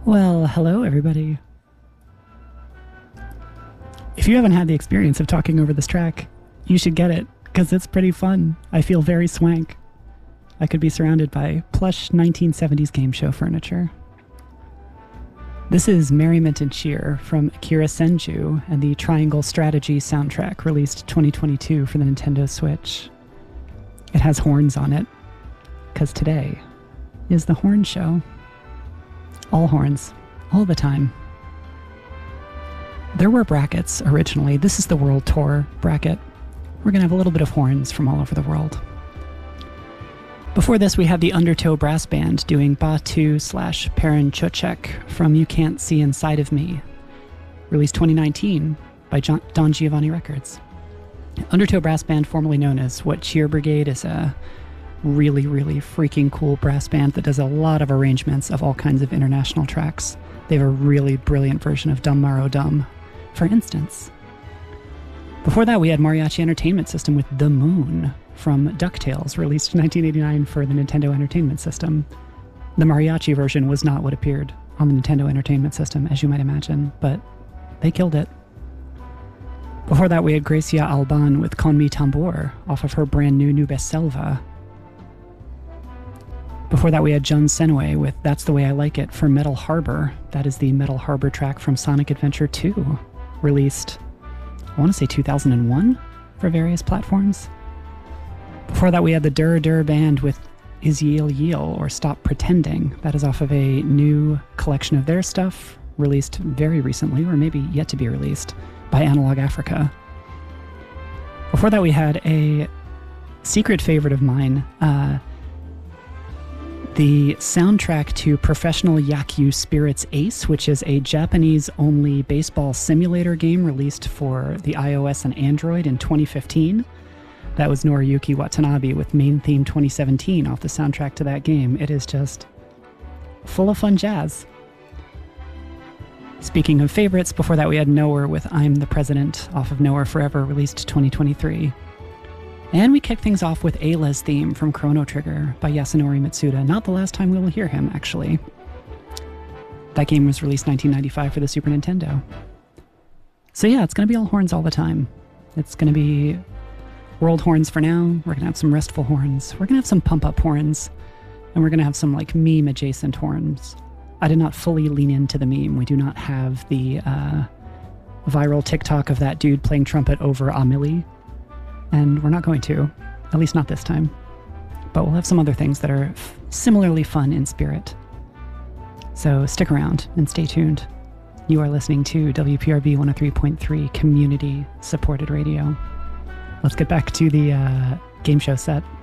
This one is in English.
Well, hello, everybody. If you haven't had the experience of talking over this track, you should get it, because it's pretty fun. I feel very swank. I could be surrounded by plush 1970s game show furniture. This is Merriment and Cheer from Akira Senju and the Triangle Strategy soundtrack released 2022 for the Nintendo Switch. It has horns on it, because today is the Horn Show. All horns, all the time. There were brackets originally. This is the World Tour bracket. We're going to have a little bit of horns from all over the world. Before this, we had the Undertow Brass Band doing Batu/Perrin Chochek from You Can't See Inside of Me, released 2019 by Don Giovanni Records. Undertow Brass Band, formerly known as What Cheer Brigade, is a really, really freaking cool brass band that does a lot of arrangements of all kinds of international tracks. They have a really brilliant version of Dumb Morrow Dumb, for instance. Before that, we had Mariachi Entertainment System with The Moon from DuckTales, released in 1989 for the Nintendo Entertainment System. The mariachi version was not what appeared on the Nintendo Entertainment System, as you might imagine, but they killed it. Before that, we had Gracia Alban with Con Mi Tambor off of her brand new Nube Selva. Before that, we had Jun Senue with That's the Way I Like It for Metal Harbor. That is the Metal Harbor track from Sonic Adventure 2, released, I want to say 2001, for various platforms. Before that, we had the Dur Dur Band with Is Yeel Yeel or Stop Pretending. That is off of a new collection of their stuff, released very recently, or maybe yet to be released, by Analog Africa. Before that, we had a secret favorite of mine, the soundtrack to Professional Yakyu Spirits Ace, which is a Japanese-only baseball simulator game released for the iOS and Android in 2015. That was Noriyuki Watanabe with Main Theme 2017 off the soundtrack to that game. It is just full of fun jazz. Speaking of favorites, before that we had Nowhere with I'm the President off of Nowhere Forever, released 2023. And we kicked things off with Ayla's theme from Chrono Trigger by Yasunori Mitsuda. Not the last time we will hear him, actually. That game was released 1995 for the Super Nintendo. So yeah, it's going to be all horns all the time. It's going to be world horns for now. We're going to have some restful horns. We're going to have some pump-up horns. And we're going to have some like meme-adjacent horns. I did not fully lean into the meme. We do not have the viral TikTok of that dude playing trumpet over Amelie. And we're not going to, at least not this time. But we'll have some other things that are similarly fun in spirit. So stick around and stay tuned. You are listening to WPRB 103.3 community supported radio. Let's get back to the game show set.